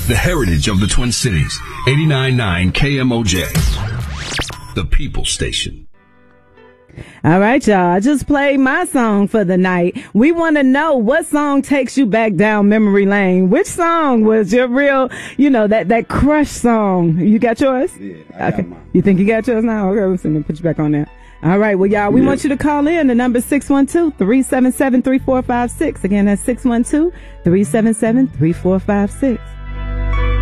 The heritage of the Twin Cities. 89.9 KMOJ. The People Station. All right, y'all. I just played my song for the night. We want to know what song takes you back down memory lane. Which song was your real, that crush song? You got yours? Yeah, I got mine. You think you got yours now? Okay, let's put you back on there. All right. Well, y'all, we want you to call in. The number 612-377-3456. Again, that's 612-377-3456.